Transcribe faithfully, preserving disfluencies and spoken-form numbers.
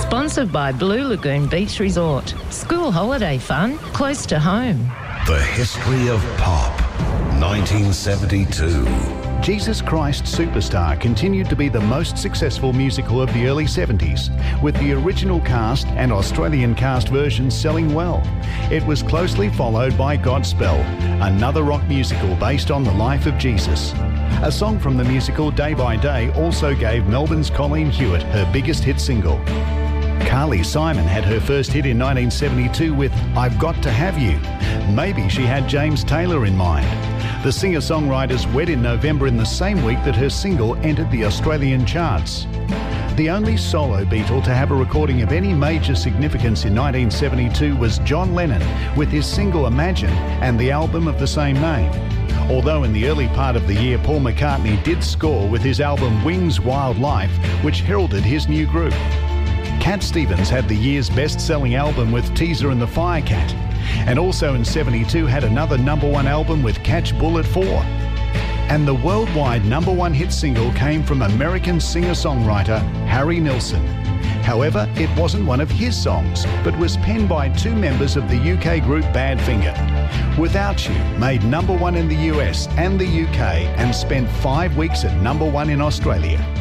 Sponsored by Blue Lagoon Beach Resort. School holiday fun close to home. The history of pop, nineteen seventy-two. Jesus Christ Superstar continued to be the most successful musical of the early seventies, with the original cast and Australian cast versions selling well. It was closely followed by Godspell, another rock musical based on the life of Jesus. A song from the musical Day by Day also gave Melbourne's Colleen Hewitt her biggest hit single. Carly Simon had her first hit in nineteen seventy-two with I've Got to Have You. Maybe she had James Taylor in mind. The singer-songwriters wed in November in the same week that her single entered the Australian charts. The only solo Beatle to have a recording of any major significance in nineteen seventy-two was John Lennon with his single Imagine and the album of the same name. Although in the early part of the year Paul McCartney did score with his album Wings Wild Life, which heralded his new group. Cat Stevens had the year's best-selling album with Teaser and the Firecat, and also in seventy-two had another number one album with Catch Bull at four. And the worldwide number one hit single came from American singer-songwriter Harry Nilsson. However, it wasn't one of his songs, but was penned by two members of the U K group Badfinger. Without You made number one in the U S and the U K and spent five weeks at number one in Australia.